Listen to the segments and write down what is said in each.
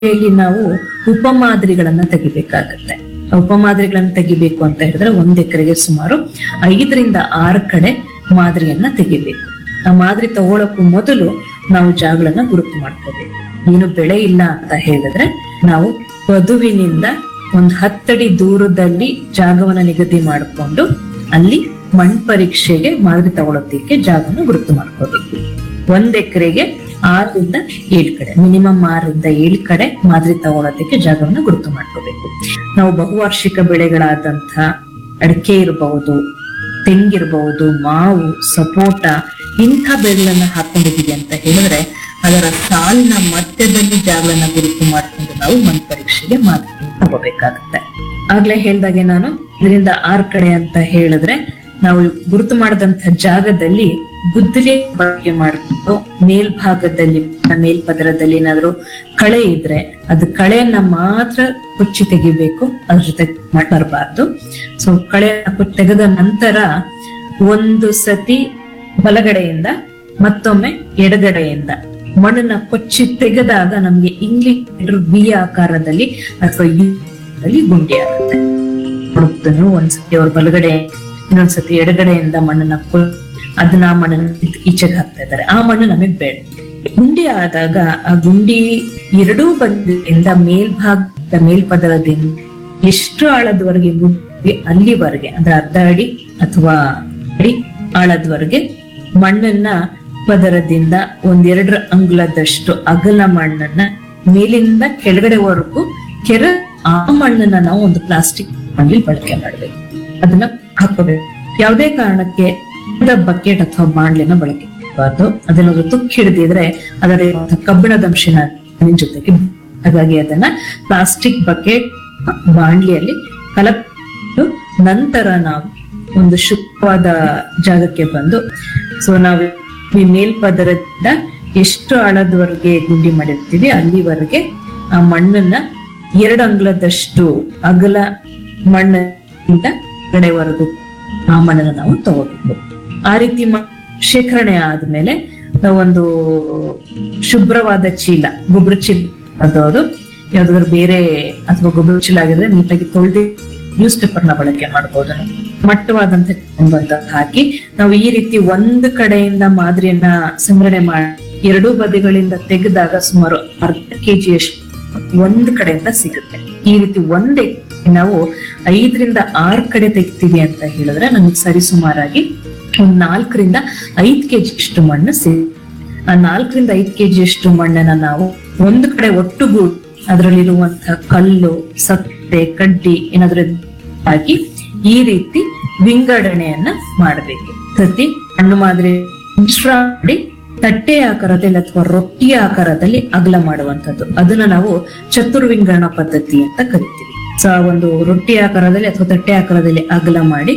ಇಲ್ಲಿ ನಾವು ಉಪಮಾದರಿಗಳನ್ನ ತೆಗಿಬೇಕಾಗತ್ತೆ. ಉಪಮಾದರಿಗಳನ್ನ ತೆಗಿಬೇಕು ಅಂತ ಹೇಳಿದ್ರೆ 1 ಎಕರೆಗೆ ಸುಮಾರು 5ರಿಂದ 6 ಕಡೆ ಮಾದರಿಯನ್ನ ತೆಗಿಬೇಕು. ಆ ಮಾದರಿ ತಗೊಳಕ್ಕೂ ಮೊದಲು ನಾವು ಜಾಗಗಳನ್ನ ಗುರುತು ಮಾಡ್ಕೋಬೇಕು. ಏನು ಬೆಳೆ ಇಲ್ಲ ಅಂತ ಹೇಳಿದ್ರೆ ನಾವು ವಧುವಿನಿಂದ 10 ಅಡಿ ದೂರದಲ್ಲಿ ಜಾಗವನ್ನ ನಿಗದಿ ಮಾಡಿಕೊಂಡು ಅಲ್ಲಿ ಮಣ್ಣು ಪರೀಕ್ಷೆಗೆ ಮಾದರಿ ತಗೊಳೋದಕ್ಕೆ ಜಾಗವನ್ನು ಗುರುತು ಮಾಡ್ಕೋಬೇಕು. 1 ಎಕರೆಗೆ 6ರಿಂದ 7 ಕಡೆ, ಮಿನಿಮಮ್ 6ರಿಂದ 7 ಕಡೆ ಮಾದರಿ ತಗೊಳೋದಕ್ಕೆ ಜಾಗವನ್ನು ಗುರುತು ಮಾಡ್ಕೋಬೇಕು. ನಾವು ಬಹುವಾರ್ಷಿಕ ಬೆಳೆಗಳಾದಂಥ ಅಡಿಕೆ ಇರಬಹುದು, ತೆಂಗಿರಬಹುದು, ಮಾವು, ಸಪೋಟ ಇಂಥ ಬೆಳೆಗಳನ್ನ ಹಾಕೊಂಡಿದೀವಿ ಅಂತ ಹೇಳಿದ್ರೆ ಅದರ ಸಾಲಿನ ಮಧ್ಯದಲ್ಲಿ ಜಾಗಗಳನ್ನ ಗುರುತು ಮಾಡ್ಕೊಂಡು ನಾವು ಮಣ್ಣು ಪರೀಕ್ಷೆಗೆ ಮಾದರಿ ತಗೋಬೇಕಾಗತ್ತೆ. ಆಗ್ಲೇ ಹೇಳ್ದಾಗೆ ನಾನು 5ರಿಂದ 6 ಕಡೆ ಅಂತ ಹೇಳಿದ್ರೆ ನಾವು ಗುರುತು ಮಾಡಿದಂತ ಜಾಗದಲ್ಲಿ ಗುದ್ದಲಿ ಬಳಕೆ ಮಾಡಿಕೊಂಡು ಮೇಲ್ಭಾಗದಲ್ಲಿ ಮೇಲ್ಪದರದಲ್ಲಿ ಏನಾದ್ರು ಕಳೆ ಇದ್ರೆ ಅದು ಕಳೆಯನ್ನ ಮಾತ್ರ ಕೊಚ್ಚಿ ತೆಗಿಬೇಕು, ಅದ್ರ ಜೊತೆ ಬರಬಾರ್ದು. ಸೊ ಕಳೆ ತೆಗೆದ ನಂತರ 1 ಸತಿ ಬಲಗಡೆಯಿಂದ ಮತ್ತೊಮ್ಮೆ ಎಡಗಡೆಯಿಂದ ಮಣ್ಣನ್ನ ಕೊಚ್ಚಿ ತೆಗೆದಾಗ ನಮ್ಗೆ ಇಂಗ್ಲಿಷ್ ವಿ ಆಕಾರದಲ್ಲಿ ಅಥವಾ ಯು ಗುಂಡಿ ಆಗುತ್ತೆ. ಒಂದ್ಸತಿ ಅವ್ರ ಬಲಗಡೆ, ಇನ್ನೊಂದ್ಸತಿ ಎಡಗಡೆಯಿಂದ ಮಣ್ಣನ್ನ ಅದನ್ನ ಮಣ್ಣನ್ನ ಈಚೆಗೆ ಹಾಕ್ತಾ ಇದ್ದಾರೆ. ಆ ಮಣ್ಣು ನಮಗ್ ಬೇಡ. ಗುಂಡಿ ಆದಾಗ ಆ ಗುಂಡಿ 2 ಬದಿಯಿಂದ ಮೇಲ್ಭಾಗದ ಮೇಲ್ಪದರದಿಂದ ಎಷ್ಟು ಆಳದವರೆಗೆ ಗುಂಡಿ ಅಲ್ಲಿವರೆಗೆ ಅಂದ್ರೆ 1/2 ಅಡಿ ಅಥವಾ ಅಡಿ ಆಳದವರೆಗೆ ಮಣ್ಣನ್ನ ಪದರದಿಂದ 1-2 ಅಂಗುಲದಷ್ಟು ಅಗಲ ಮಣ್ಣನ್ನ ಮೇಲಿಂದ ಕೆಳಗಡೆವರೆಗೂ ಆ ಮಣ್ಣನ್ನ ನಾವು ಒಂದು ಪ್ಲಾಸ್ಟಿಕ್ ಮಣ್ಣಲ್ಲಿ ಬಳಕೆ ಮಾಡ್ಬೇಕು. ಅದನ್ನ ಹಾಕೋಬೇಕು. ಯಾವುದೇ ಕಾರಣಕ್ಕೆ ಬಕೆಟ್ ಅಥವಾ ಬಾಣ್ಲಿನ ಬಳಕೆ ಮಾಡಬಾರ್ದು. ಅದನ್ನ ತುಕ್ಕಿ ಹಿಡಿದಿದ್ರೆ ಅದರ ಕಬ್ಬಿಣದ ಅಂಶನ ಜೊತೆಗೆ, ಹಾಗಾಗಿ ಅದನ್ನ ಪ್ಲಾಸ್ಟಿಕ್ ಬಕೆಟ್ ಬಾಣ್ಲಿಯಲ್ಲಿ ಕಲಕೊಂಡು ನಂತರ ನಾವು ಒಂದು ಶುದ್ಧವಾದ ಜಾಗಕ್ಕೆ ಬಂದು, ಸೊ ನಾವು ಈ ಮೇಲ್ಪದರದಿಂದ ಎಷ್ಟು ಆಳದವರೆಗೆ ಗುಂಡಿ ಮಾಡಿರ್ತೀವಿ ಅಲ್ಲಿವರೆಗೆ ಆ ಮಣ್ಣನ್ನ 2 ಅಂಗುಲದಷ್ಟು ಅಗಲ ಮಣ್ಣಿಂದ ಕಡೆವರೆಗೂ ಆ ಮಣ್ಣನ್ನು ನಾವು ತಗೋಬೇಕು. ಆ ರೀತಿ ಶೇಖರಣೆ ಆದ್ಮೇಲೆ ನಾವೊಂದು ಶುಭ್ರವಾದ ಚೀಲ, ಗೊಬ್ಬರ ಚೀಲ ಅದವರು ಯಾವ್ದಾದ್ರು ಬೇರೆ ಅಥವಾ ಗೊಬ್ಬರ ಚೀಲ ಆಗಿದ್ರೆ ನೀಟಾಗಿ ತೊಳೆದು ನ್ಯೂಸ್ ಪೇಪರ್ ನ ಬಳಕೆ ಮಾಡಬಹುದು. ಮಟ್ಟವಾದಂತ ಹಾಕಿ ನಾವು ಈ ರೀತಿ 1 ಕಡೆಯಿಂದ ಮಾದರಿಯನ್ನ ಸಂಗ್ರಹಣೆ ಮಾಡಿ 2 ಬದಿಗಳಿಂದ ತೆಗೆದಾಗ ಸುಮಾರು 1/2 kg 1 ಕಡೆಯಿಂದ ಸಿಗುತ್ತೆ. ಈ ರೀತಿ ಒಂದೇ ನಾವು 5ರಿಂದ 6 ಕಡೆ ತೆಗಿತೀವಿ ಅಂತ ಹೇಳಿದ್ರೆ ನಮಗೆ ಸರಿಸುಮಾರಾಗಿ 4ರಿಂದ 5 kg ಅಷ್ಟು ಮಣ್ಣು ಸಿಗುತ್ತೆ. ಆ 4ರಿಂದ 5 kg ಅಷ್ಟು ಮಣ್ಣನ್ನ ನಾವು 1 ಕಡೆ ಒಟ್ಟುಗೂಡಿ ಅದರಲ್ಲಿರುವಂತಹ ಕಲ್ಲು, ಸತ್ತೆ, ಕಡ್ಡಿ ಏನಾದ್ರೂ ಹಾಕಿ ಈ ರೀತಿ ವಿಂಗಡಣೆಯನ್ನ ಮಾಡಬೇಕು. ಪ್ರತಿ ಮಣ್ಣು ಮಾದರಿ ಮಿಶ್ರ ಮಾಡಿ ತಟ್ಟೆ ಆಕಾರದಲ್ಲಿ ಅಥವಾ ರೊಟ್ಟಿಯ ಆಕಾರದಲ್ಲಿ ಅಗಲ ಮಾಡುವಂತದ್ದು, ಅದನ್ನ ನಾವು ಚತುರ್ವಿಂಗಡಣ ಪದ್ಧತಿ ಅಂತ ಕರಿತೀವಿ. ಸೊ ಒಂದು ರೊಟ್ಟಿ ಆಕಾರದಲ್ಲಿ ಅಥವಾ ತಟ್ಟೆ ಆಕಾರದಲ್ಲಿ ಅಗಲ ಮಾಡಿ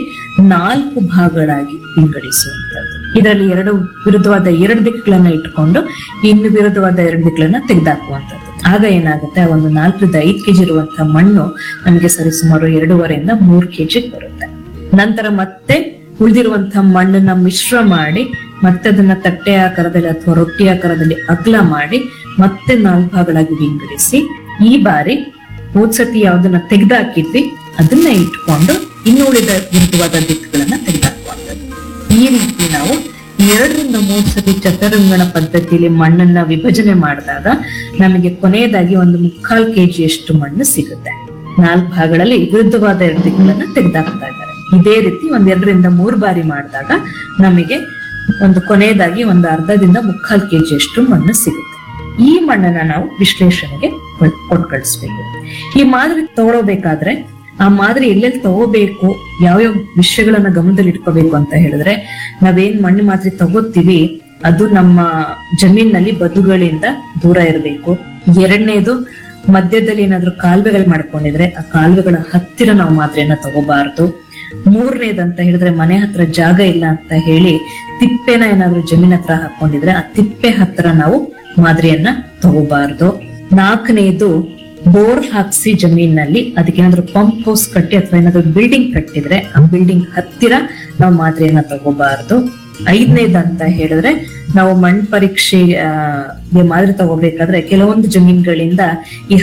4 ಭಾಗಗಳಾಗಿ ವಿಂಗಡಿಸುವಂತದ್ದು. ಇದರಲ್ಲಿ ವಿರುದ್ಧವಾದ 2 ದಿಕ್ಕುಗಳನ್ನ ಇಟ್ಕೊಂಡು ಇನ್ನು ವಿರುದ್ಧವಾದ 2 ದಿಕ್ಕುಗಳನ್ನ ತೆಗೆದಾಕುವಂಥದ್ದು. ಆಗ ಏನಾಗುತ್ತೆ, ಒಂದು 4ರಿಂದ 5 kg ಇರುವಂತಹ ಮಣ್ಣು ನಮಗೆ ಸರಿಸುಮಾರು 2.5ರಿಂದ 3 kg ಬರುತ್ತೆ. ನಂತರ ಮತ್ತೆ ಉಳಿದಿರುವಂತಹ ಮಣ್ಣನ್ನ ಮಿಶ್ರ ಮಾಡಿ ಮತ್ತೆ ಅದನ್ನ ತಟ್ಟೆ ಆಕಾರದಲ್ಲಿ ಅಥವಾ ರೊಟ್ಟಿ ಆಕಾರದಲ್ಲಿ ಅಗಲ ಮಾಡಿ ಮತ್ತೆ 4 ಭಾಗಗಳಾಗಿ ವಿಂಗಡಿಸಿ ಈ ಬಾರಿ ಹೋದ್ಸತಿ ಯಾವ್ದನ್ನ ತೆಗೆದಾಕಿದ್ವಿ ಅದನ್ನ ಇಟ್ಕೊಂಡು ಇನ್ನು ಉಳಿದ ವಿರುದ್ಧವಾದ ದಿಕ್ಕುಗಳನ್ನ ತೆಗೆದಾಕುವಂಥದ್ದು. ಈ ರೀತಿ ನಾವು 2ರಿಂದ 3 ಸತಿ ಚತುರ್ವಿಂಗಣ ಪದ್ಧತಿಯಲ್ಲಿ ಮಣ್ಣನ್ನ ವಿಭಜನೆ ಮಾಡಿದಾಗ ನಮಗೆ ಕೊನೆಯದಾಗಿ 1/4 kg ಅಷ್ಟು ಮಣ್ಣು ಸಿಗುತ್ತೆ. 4 ಭಾಗಗಳಲ್ಲಿ ವಿರುದ್ಧವಾದ 2 ದಿಕ್ಕುಗಳನ್ನ ತೆಗೆದಾಕ್ತಾ ಇದ್ದಾರೆ. ಇದೇ ರೀತಿ 2ರಿಂದ 3 ಬಾರಿ ಮಾಡಿದಾಗ ನಮಗೆ ಕೊನೆಯದಾಗಿ 1/2ದಿಂದ 3/4 kg ಅಷ್ಟು ಮಣ್ಣು ಸಿಗುತ್ತೆ. ಈ ಮಣ್ಣನ್ನ ನಾವು ವಿಶ್ಲೇಷಣೆಗೆ ಕೊಟ್ಟು ಕಳಿಸ್ಬೇಕು. ಈ ಮಾದರಿ ತಗೊಳ್ಬೇಕಾದ್ರೆ ಆ ಮಾದರಿ ಎಲ್ಲೆಲ್ಲಿ ತಗೋಬೇಕು, ಯಾವ್ಯಾವ ವಿಷಯಗಳನ್ನ ಗಮನದಲ್ಲಿ ಇಟ್ಕೋಬೇಕು ಅಂತ ಹೇಳಿದ್ರೆ, ನಾವೇನ್ ಮಣ್ಣು ಮಾದರಿ ತಗೋತೀವಿ ಅದು ನಮ್ಮ ಜಮೀನಲ್ಲಿ ಬದುಗಳಿಂದ ದೂರ ಇರಬೇಕು. 2ನೇದು, ಮಧ್ಯದಲ್ಲಿ ಏನಾದ್ರು ಕಾಲುವೆಗಳು ಮಾಡ್ಕೊಂಡಿದ್ರೆ ಆ ಕಾಲುವೆಗಳ ಹತ್ತಿರ ನಾವು ಮಾದರಿಯನ್ನ ತಗೋಬಾರ್ದು. 3ನೇದಂತ ಹೇಳಿದ್ರೆ ಮನೆ ಹತ್ರ ಜಾಗ ಇಲ್ಲ ಅಂತ ಹೇಳಿ ತಿಪ್ಪೆನ ಏನಾದ್ರು ಜಮೀನ್ ಹತ್ರ ಹಾಕೊಂಡಿದ್ರೆ ಆ ತಿಪ್ಪೆ ಹತ್ರ ನಾವು ಮಾದರಿಯನ್ನ ತಗೋಬಾರ್ದು. 4ನೇದು, ಬೋರ್ ಹಾಕ್ಸಿ ಜಮೀನಲ್ಲಿ ಅದಕ್ಕೇನಾದ್ರು ಪಂಪ್ ಹೌಸ್ ಕಟ್ಟಿ ಅಥವಾ ಏನಾದ್ರು ಬಿಲ್ಡಿಂಗ್ ಕಟ್ಟಿದ್ರೆ ಆ ಬಿಲ್ಡಿಂಗ್ ಹತ್ತಿರ ನಾವು ಮಾದರಿಯನ್ನ ತಗೋಬಾರ್ದು. 5ನೇದಂತ ಹೇಳಿದ್ರೆ ನಾವು ಮಣ್ಣು ಪರೀಕ್ಷೆ ಗೆ ಮಾದರಿ ತಗೋಬೇಕಾದ್ರೆ ಕೆಲವೊಂದು ಜಮೀನುಗಳಿಂದ ಈ